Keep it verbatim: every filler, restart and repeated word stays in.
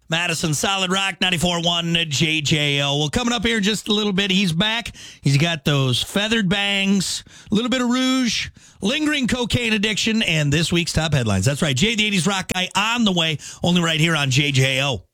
Madison Solid Rock ninety-four point one J J O. Well, coming up here in just a little bit, he's back. He's got those feathered bangs, a little bit of rouge, lingering cocaine addiction, and this week's top headlines. That's right, Jay the eighties Rock Guy on the way, only right here on J J O.